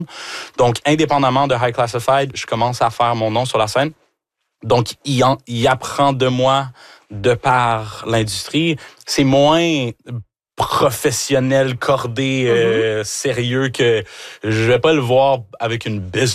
Donc, indépendamment de High Classified, je commence à faire mon nom sur la scène. Donc, il apprend de moi de par l'industrie. C'est moins professionnel, cordé, sérieux que je vais pas le voir avec une business.